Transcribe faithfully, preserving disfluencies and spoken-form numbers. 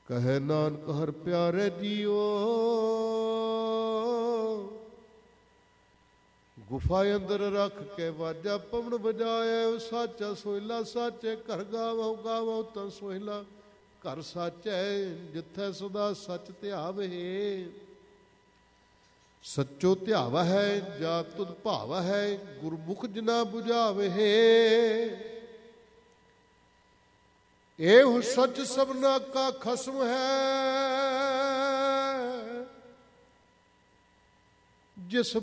ਕਹੈ ਨਾਨਕ ਹਰਿ ਪਿਆਰੇ ਜੀਓ। ਗੁਫਾ ਅੰਦਰ ਰੱਖ ਕੇ ਵਾਜਾ ਪਵਨ ਵਜਾਏ, ਸਾਚਾ ਸੋਹਿਲਾ ਸਾਚੇ ਘਰ ਗਾਵੋ ਗਾਵੋ ਤਾਂ ਸੋਹਿਲਾ ਘਰ ਸਾਚੈ। ਜਿੱਥੈ ਸਦਾ ਸੱਚ ਧਿਆਵੇ, ਸੱਚੋ ਧਿਆਵਾ ਹੈ ਜਾ ਤੁਧ ਭਾਵਾ ਹੈ, ਗੁਰਮੁਖ ਜਿਨਾ ਬੁਝਾਵੇ। ਇਹੋ ਸੱਚ ਸਭਨਾ ਕਾ ਖਸਮ ਹੈ, ਜਿਸ